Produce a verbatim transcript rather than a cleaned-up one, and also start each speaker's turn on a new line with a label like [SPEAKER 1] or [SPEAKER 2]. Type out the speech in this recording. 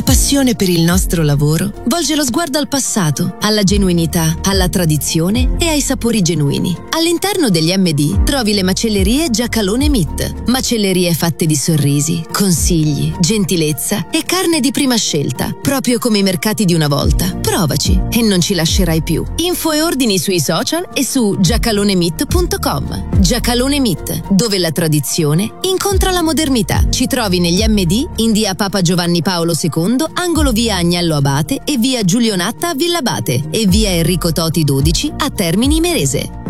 [SPEAKER 1] passione per il nostro lavoro volge lo sguardo al passato, alla genuinità, alla tradizione e ai sapori genuini. All'interno degli emme di trovi le macellerie Giacalone Meat, macellerie fatte di sorrisi, consigli, gentilezza e carne di prima scelta, proprio come i mercati di una volta. Provaci e non ci lascerai più. Info e ordini sui social e su giacalone meat punto com. Giacalone Meat, dove la tradizione incontra la modernità. Ci trovi negli emme di in via Papa Giovanni Paolo secondo, angolo via Agnello Abate e via Giulio Natta a Villabate e via Enrico Toti dodici a Termini Imerese.